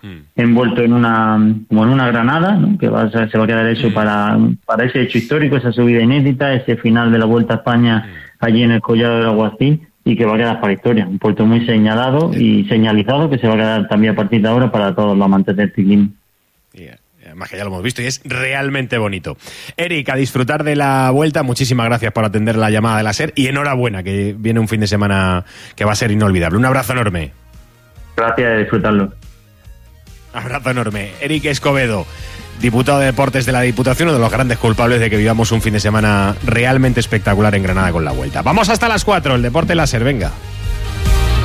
envuelto en una granada, ¿no? Que se va a quedar hecho para ese hecho histórico, esa subida inédita, ese final de la Vuelta a España allí en el Collado del Alguacil, y que va a quedar para la historia. Un puerto muy señalado y señalizado, que se va a quedar también a partir de ahora para todos los amantes del ciclismo. Además que ya lo hemos visto y es realmente bonito. Eric, a disfrutar de la Vuelta. Muchísimas gracias por atender la llamada de la SER y enhorabuena, que viene un fin de semana que va a ser inolvidable. Un abrazo enorme. Gracias, de disfrutarlo. Abrazo enorme. Eric Escobedo, diputado de Deportes de la Diputación, uno de los grandes culpables de que vivamos un fin de semana realmente espectacular en Granada con la Vuelta. Vamos hasta las 4, el deporte láser, venga.